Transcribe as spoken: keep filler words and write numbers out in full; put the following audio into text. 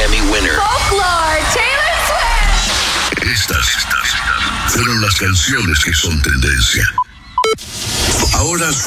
Grammy winner. Folklore, Taylor Swift. Estas fueron las canciones que son tendencia. Ahora